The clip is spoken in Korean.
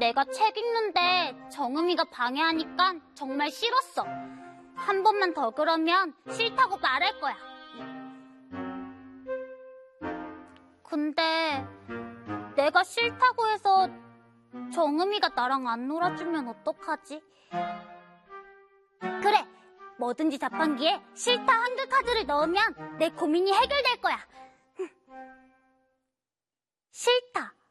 내가 책 읽는데 정음이가 방해하니까 정말 싫었어. 한 번만 더 그러면 싫다고 말할 거야. 근데 내가 싫다고 해서 정음이가 나랑 안 놀아주면 어떡하지? 그래! 뭐든지 자판기에 싫다 한글 카드를 넣으면 내 고민이 해결될 거야. 싫다.